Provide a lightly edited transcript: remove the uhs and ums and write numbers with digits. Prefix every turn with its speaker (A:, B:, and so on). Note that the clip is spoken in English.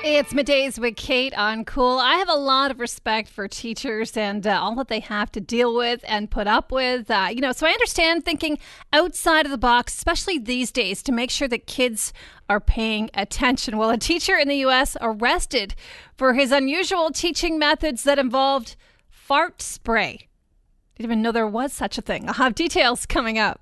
A: It's Middays with Kate on Cool. I have a lot of respect for teachers and all that they have to deal with and put up with. So I understand thinking outside of the box, especially these days, to make sure that kids are paying attention. Well, a teacher in the U.S. arrested for his unusual teaching methods that involved fart spray. Didn't even know there was such a thing. I'll have details coming up.